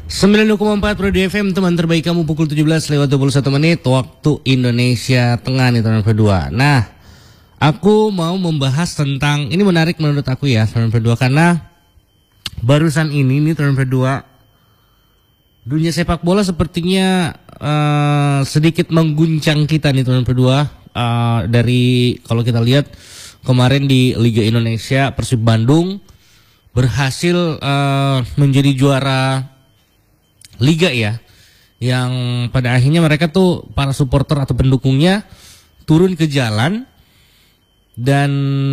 90,4 Pro FM, teman terbaik kamu, pukul 17:21 waktu Indonesia Tengah nih teman berdua. Nah, aku mau membahas tentang, ini menarik menurut aku ya teman berdua, karena barusan ini nih teman berdua, dunia sepak bola sepertinya sedikit mengguncang kita nih teman berdua. Dari kalau kita lihat kemarin di Liga Indonesia, Persib Bandung berhasil menjadi juara Liga ya, yang pada akhirnya mereka tuh para supporter atau pendukungnya turun ke jalan dan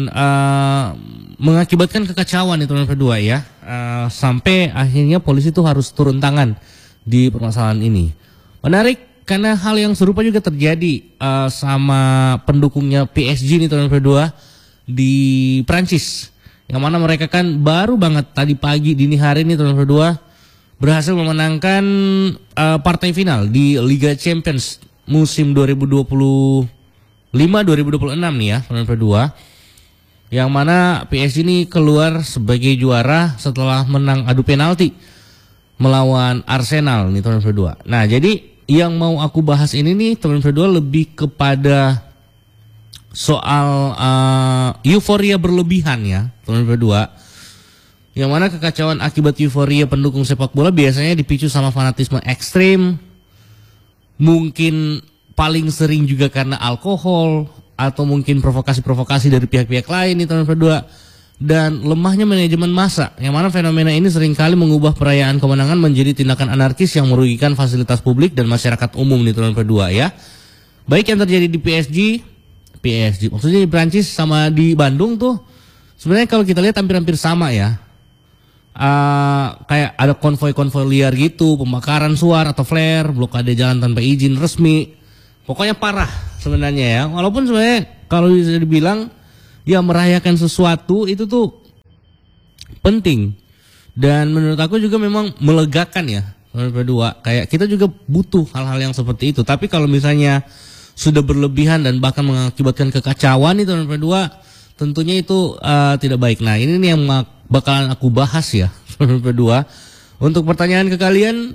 mengakibatkan kekacauan itu teman berdua ya, sampai akhirnya polisi tuh harus turun tangan di permasalahan ini. Menarik karena hal yang serupa juga terjadi sama pendukungnya PSG nih teman berdua di Prancis, yang mana mereka kan baru banget tadi pagi dini hari ini teman berdua berhasil memenangkan partai final di Liga Champions musim 2025-2026 nih ya teman berdua, yang mana PSG ini keluar sebagai juara setelah menang adu penalti melawan Arsenal nih teman berdua. Nah, jadi yang mau aku bahas ini nih teman berdua lebih kepada soal euforia berlebihan ya teman berdua, yang mana kekacauan akibat euforia pendukung sepak bola biasanya dipicu sama fanatisme ekstrim, mungkin paling sering juga karena alkohol atau mungkin provokasi-provokasi dari pihak-pihak lain nih teman berdua, dan lemahnya manajemen massa, yang mana fenomena ini seringkali mengubah perayaan kemenangan menjadi tindakan anarkis yang merugikan fasilitas publik dan masyarakat umum nih teman berdua ya. Baik yang terjadi di PSG maksudnya di Prancis sama di Bandung tuh sebenarnya kalau kita lihat hampir-hampir sama ya. Kayak ada konvoi-konvoi liar gitu, pembakaran suar atau flare, blokade jalan tanpa izin resmi. Pokoknya parah sebenarnya ya. Walaupun sebenarnya kalau bisa dibilang ya merayakan sesuatu itu tuh penting, dan menurut aku juga memang melegakan ya berdua. Kayak kita juga butuh hal-hal yang seperti itu. Tapi kalau misalnya sudah berlebihan dan bahkan mengakibatkan kekacauan itu berdua, tentunya itu tidak baik. Nah, ini nih yang bakalan aku bahas ya berdua. Untuk pertanyaan ke kalian,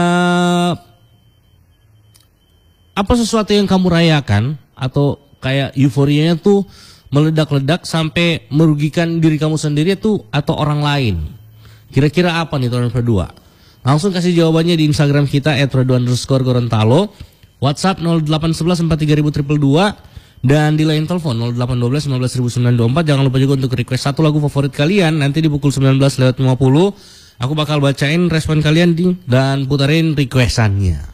apa sesuatu yang kamu rayakan atau kayak euforianya tuh meledak-ledak sampai merugikan diri kamu sendiri tuh atau orang lain? Kira-kira apa nih teman berdua? Langsung kasih jawabannya di Instagram kita @radio_Gorontalo, WhatsApp 0811 43000 dan di line telepon 0812 15924. Jangan lupa juga untuk request satu lagu favorit kalian. Nanti di pukul 19:50 aku bakal bacain respon kalian dan putarin requestannya.